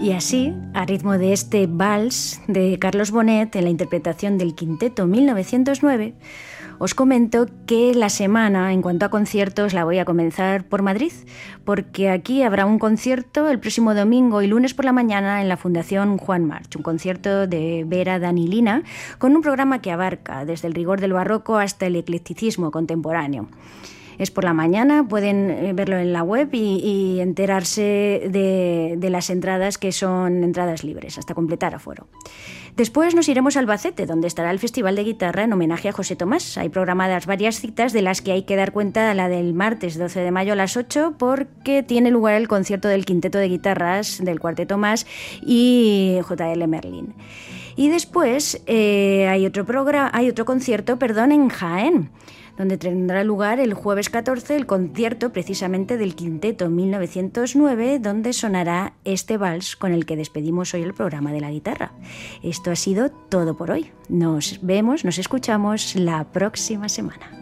Y así, a ritmo de este vals de Carlos Bonet en la interpretación del Quinteto 1909, os comento que la semana, en cuanto a conciertos, la voy a comenzar por Madrid, porque aquí habrá un concierto el próximo domingo y lunes por la mañana en la Fundación Juan March, un concierto de Vera Danilina, con un programa que abarca desde el rigor del barroco hasta el eclecticismo contemporáneo. Es por la mañana, pueden verlo en la web y enterarse de las entradas, que son entradas libres, hasta completar aforo. Después nos iremos a Albacete, donde estará el Festival de Guitarra en homenaje a José Tomás. Hay programadas varias citas, de las que hay que dar cuenta la del martes 12 de mayo a las 8, porque tiene lugar el concierto del Quinteto de Guitarras del Cuarteto Más y J.L. Merlin. Y después hay otro concierto en Jaén, donde tendrá lugar el jueves 14 el concierto precisamente del Quinteto 1909, donde sonará este vals con el que despedimos hoy el programa de la guitarra. Esto ha sido todo por hoy. Nos vemos, nos escuchamos la próxima semana.